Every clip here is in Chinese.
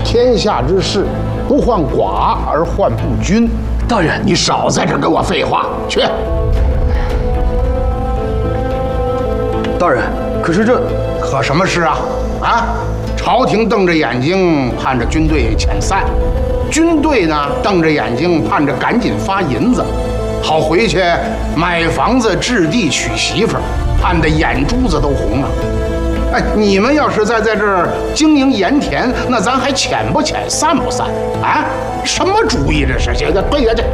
天下之事，不患寡而患不均。 大人， 你少在这跟我废话，去。 大人，可是这可什么事啊？啊，朝廷瞪着眼睛盼着军队遣散，军队呢瞪着眼睛盼着赶紧发银子，好回去买房子、置地、娶媳妇儿，盼得眼珠子都红了。哎，你们要是在这儿经营盐田，那咱还遣不遣、散不散啊？什么主意这是？这个退下去！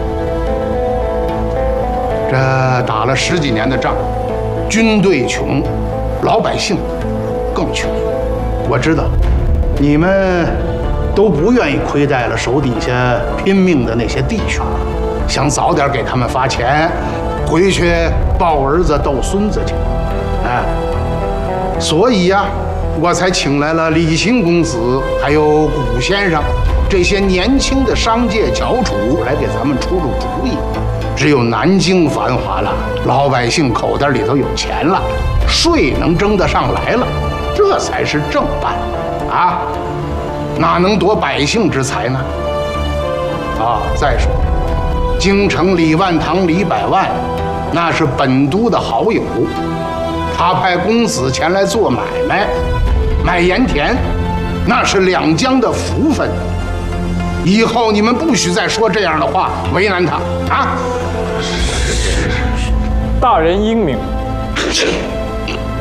这打了10几年的仗，军队穷，老百姓更穷。我知道，你们都不愿意亏待了手底下拼命的那些弟兄，想早点给他们发钱，回去抱儿子逗孙子去。哎。所以呀，我才请来了李行公子，还有古先生这些年轻的商界翘楚来给咱们出主意。只有南京繁华了，老百姓口袋里头有钱了，税能征得上来了，这才是正办啊！哪能夺百姓之财呢？啊！再说，京城李万堂、李百万，那是本都的好友。他派公子前来做买卖，买盐田，那是两江的福分。以后你们不许再说这样的话，为难他啊！ 大人英明。